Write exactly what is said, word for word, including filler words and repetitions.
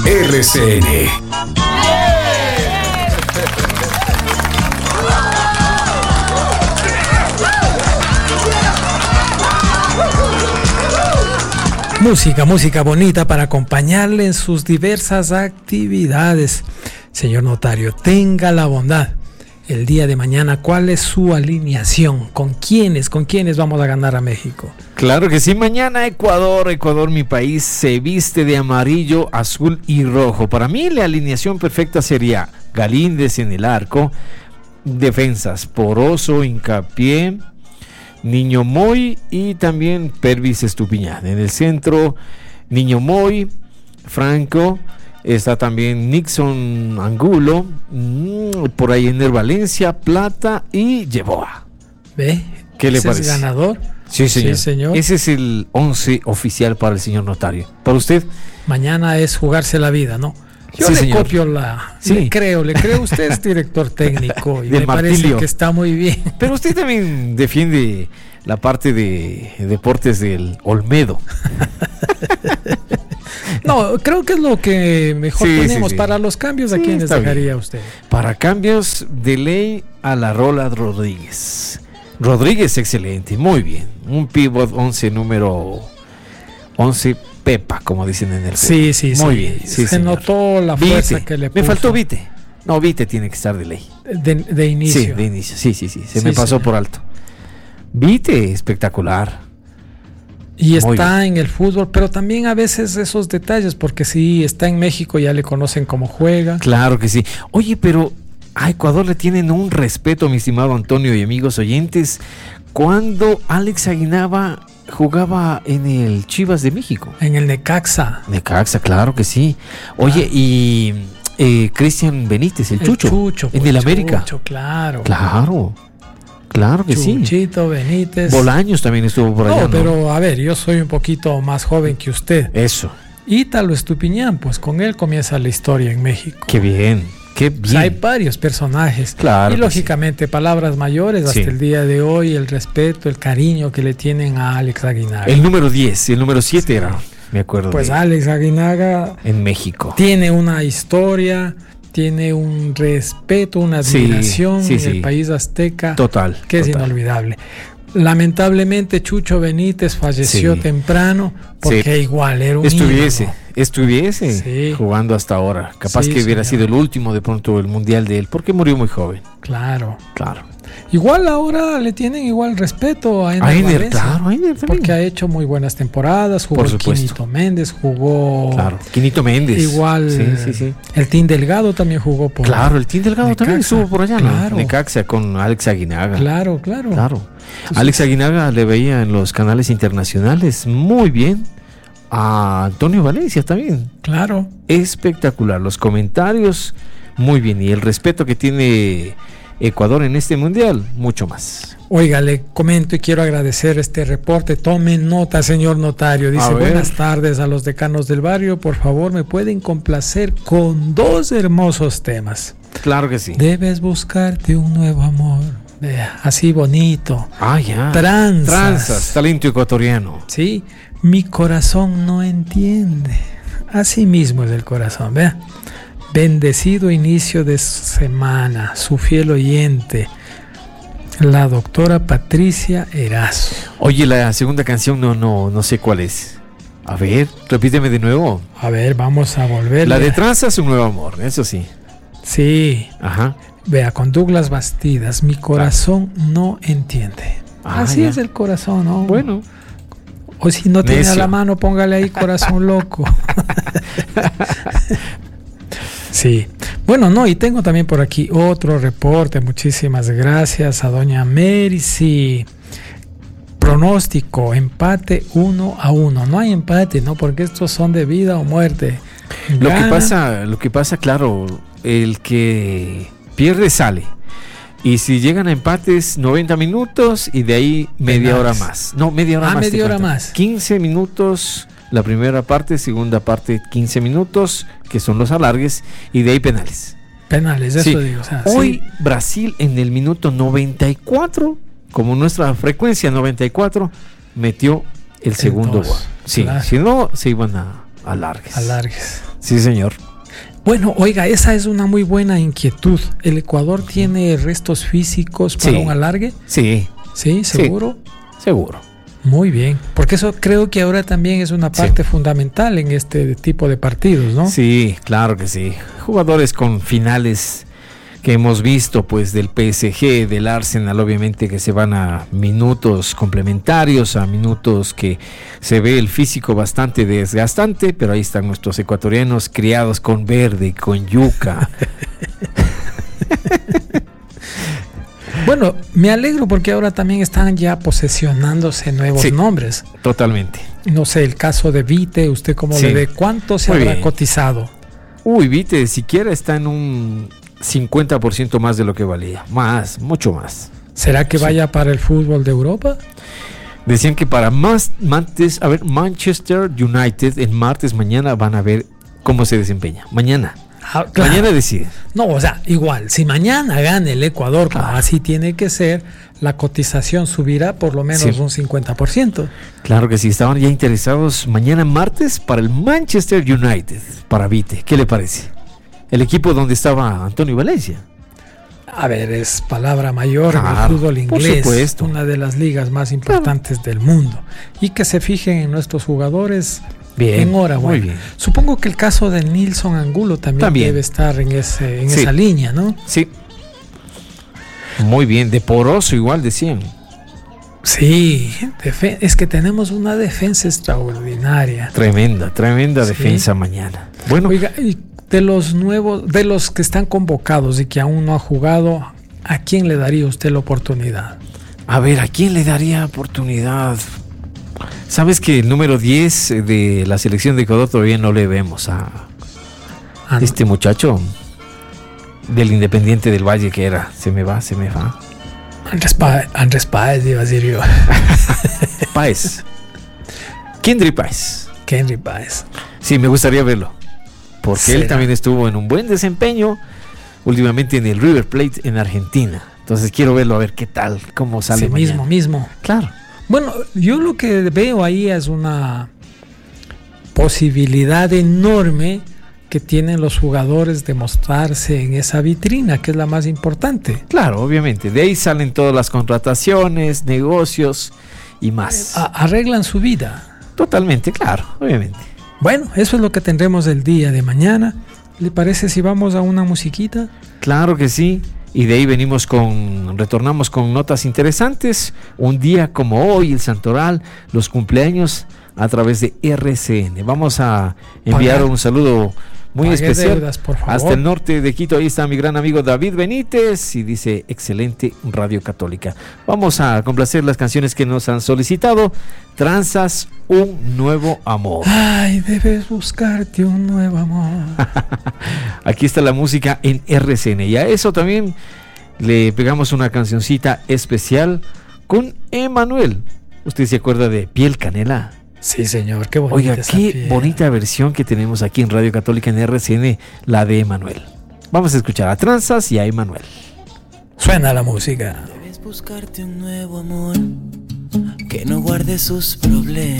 R C N. Música, música bonita para acompañarle en sus diversas actividades. Señor notario, tenga la bondad. El día de mañana, ¿cuál es su alineación? ¿Con quiénes, con quiénes vamos a ganar a México? Claro que sí, mañana Ecuador, Ecuador, mi país, se viste de amarillo, azul y rojo. Para mí la alineación perfecta sería Galíndez en el arco, defensas Poroso, Hincapié, Niño Moy y también Pervis Estupiñán. En el centro, Niño Moy, Franco, está también Nixon Angulo, mmm, por ahí Ener Valencia, Plata y Yeboah. ¿Ve? ¿Qué le ¿Ese parece? es ganador? Sí, señor. Sí, señor. Ese es el once oficial para el señor notario. ¿Para usted? Mañana es jugarse la vida, ¿no? Yo Sí, le señor. copio la... Sí. Le creo, le creo. Usted es director técnico y Del me parece martillo. que está muy bien. Pero usted también defiende la parte de deportes del Olmedo. No, creo que es lo que mejor Sí, tenemos. sí, sí. Para los cambios, ¿a Sí, quiénes está dejaría bien. usted? Para cambios de ley, a la Rola Rodríguez. Rodríguez, excelente, muy bien. Un pivot once, número once, Pepa, como dicen en el Sí, sí, muy sí. bien. Sí, Se señor. notó la Vite. fuerza que le puso. Me faltó Vite. No, Vite tiene que estar de ley. De, de inicio. Sí, de inicio. Sí, sí, sí. Se Sí, me pasó señor. por alto. Vite, espectacular. Y Muy está bien. en el fútbol, pero también a veces esos detalles, porque si está en México ya le conocen cómo juega. Claro que sí. Oye, pero a Ecuador le tienen un respeto, mi estimado Antonio y amigos oyentes, cuando Alex Aguinaga jugaba en el Chivas de México. En el Necaxa. Necaxa, claro que sí. Oye, Claro. y eh, Cristian Benítez, el, El Chucho, Chucho, en pues, el América. Chucho, claro. Claro, claro que sí. Chuchito Benítez. Bolaños también estuvo por allá. No, ¿no? pero a ver, yo soy un poquito más joven que usted. Eso, Ítalo Estupiñán, pues con él comienza la historia en México. qué bien, qué O sea, hay bien. varios personajes. Claro Y que lógicamente, palabras mayores hasta Sí. el día de hoy, el respeto, el cariño que le tienen a Alex Aguinaga. El número diez, el número siete era, me acuerdo. Pues de- Alex Aguinaga en México. tiene una historia, tiene un respeto, una Sí, admiración sí, en sí. el país azteca Total. que es total. inolvidable. Lamentablemente Chucho Benítez falleció Sí. temprano porque Sí. igual era un Estuviese, ídolo. estuviese Sí. jugando hasta ahora. Capaz Sí, que hubiera señor. sido el último de pronto el mundial de él, porque murió muy joven. Claro. Claro. Igual ahora le tienen igual respeto a Ener A Ener, Valencia, claro, a Ener también. porque ha hecho muy buenas temporadas, jugó Por el supuesto. Quinito Méndez, jugó Claro. Quinito Méndez. igual Sí, sí, sí. el Team Delgado también jugó por Claro, el Team Delgado Necaxa. también estuvo por allá, ¿no? Claro. Necaxa con Alex Aguinaga. Claro, claro. Claro. Entonces- Alex Aguinaga le veía en los canales internacionales muy bien. A Antonio Valencia también. Claro. Espectacular. Los comentarios, muy bien. Y el respeto que tiene Ecuador en este mundial, mucho más. Oiga, le comento y quiero agradecer este reporte. Tome nota, señor notario. Dice, A ver. buenas tardes a los decanos del barrio. Por favor, me pueden complacer con dos hermosos temas. Claro que sí. Debes buscarte un nuevo amor. Vea, así bonito. Ah, ya. Tranzas. Tranzas, talento ecuatoriano. Sí, mi corazón no entiende. Así mismo es el corazón, vea. Bendecido inicio de semana, su fiel oyente, la doctora Patricia Erazo. Oye, la segunda canción no, no, no sé cuál es. A ver, repíteme de nuevo. A ver, vamos a volver. La de Tranzas, un nuevo amor, eso sí. Sí, Ajá. vea, con Douglas Bastidas, mi corazón no entiende. Ah, Así ya. es el corazón, ¿no? Bueno. O si no tiene a Necio. la mano, póngale ahí corazón loco. Sí. Bueno, no, y tengo también por aquí otro reporte. Muchísimas gracias a doña Mercy. Pronóstico, empate uno a uno. No hay empate, ¿no? Porque estos son de vida o muerte. Lo que Gana. pasa, lo que pasa, claro, el que pierde sale. Y si llegan a empates, noventa minutos y de ahí media Penales. hora más. No, media hora Ah, más. te media hora cuento. más. quince minutos la primera parte, segunda parte quince minutos, que son los alargues, y de ahí penales. Penales, eso Sí. digo. O sea, Hoy sí. Brasil en el minuto noventa y cuatro, como nuestra frecuencia noventa y cuatro, metió el segundo dos, gol. Sí, claro. si no, se iban a alargues. Alargues. Sí, señor. Bueno, oiga, esa es una muy buena inquietud. ¿El Ecuador tiene restos físicos para Sí. un alargue? Sí, Sí, seguro. seguro. Muy bien, porque eso creo que ahora también es una parte sí. fundamental en este tipo de partidos, ¿no? Sí, claro que sí. Jugadores con finales que hemos visto, pues del P S G, del Arsenal, obviamente que se van a minutos complementarios, a minutos que se ve el físico bastante desgastante, pero ahí están nuestros ecuatorianos criados con verde, con yuca. Bueno, me alegro porque ahora también están ya posesionándose nuevos sí, nombres. Totalmente. No sé, el caso de Vite, ¿usted cómo sí. le ve? ¿Cuánto se Muy habrá bien. cotizado? Uy, Vite siquiera está en un cincuenta por ciento más de lo que valía. Más, mucho más. ¿Será que sí. vaya para el fútbol de Europa? Decían que para más martes, a ver, Manchester United en martes mañana van a ver cómo se desempeña. Mañana. Ah, claro. Mañana decide. No, o sea, igual, si mañana gana el Ecuador, claro. como así tiene que ser, la cotización subirá por lo menos sí. un cincuenta por ciento. Claro que sí, estaban ya interesados mañana martes para el Manchester United, para Vite. ¿Qué le parece? El equipo donde estaba Antonio Valencia. A ver, es palabra mayor claro, en el fútbol inglés, por supuesto. Una de las ligas más importantes claro. del mundo. Y que se fijen en nuestros jugadores. Bien, enhorabuena. Muy bien. Supongo que el caso de Nilson Angulo también, también. debe estar en, ese, en sí. esa línea, ¿no? Sí. Muy bien, de poroso igual decían. Sí, defe- es que tenemos una defensa extraordinaria. Tremenda, tremenda sí. defensa mañana. Bueno, oiga, y de los nuevos, de los que están convocados y que aún no ha jugado, ¿a quién le daría usted la oportunidad? A ver, ¿a quién le daría oportunidad? Sabes que el número diez de la selección de Ecuador todavía no le vemos a ah, este no. muchacho del Independiente del Valle que era. Se me va, se me va. Andrés Páez, Andrés Páez iba a decir yo. Páez. Kendry Páez. Kendry Páez. Sí, me gustaría verlo. Porque ¿Será? él también estuvo en un buen desempeño últimamente en el River Plate en Argentina. Entonces quiero verlo a ver qué tal, cómo sale sí, mañana. mismo, mismo. Claro. Bueno, yo lo que veo ahí es una posibilidad enorme que tienen los jugadores de mostrarse en esa vitrina, que es la más importante. Claro, obviamente. De ahí salen todas las contrataciones, negocios y más. A- arreglan su vida. Totalmente, claro, obviamente. Bueno, eso es lo que tendremos el día de mañana. ¿Le parece si vamos a una musiquita? Claro que sí. Y de ahí venimos con, retornamos con notas interesantes. Un día como hoy, el Santoral, los cumpleaños a través de R C N. Vamos a enviar Pagar. un saludo muy Pague especial deudas, por favor. Hasta el norte de Quito. Ahí está mi gran amigo David Benítez y dice excelente Radio Católica. Vamos a complacer las canciones que nos han solicitado. Tranzas, un nuevo amor. Ay, debes buscarte un nuevo amor. Aquí está la música en R C N y a eso también le pegamos una cancioncita especial con Emanuel. ¿Usted se acuerda de Piel Canela? Sí, señor, qué bonita. Oiga, qué piel. bonita versión que tenemos aquí en Radio Católica en R C N, la de Emanuel. Vamos a escuchar a Tranzas y a Emanuel. Suena la música. Debes buscarte un nuevo amor que no guarde sus problemas.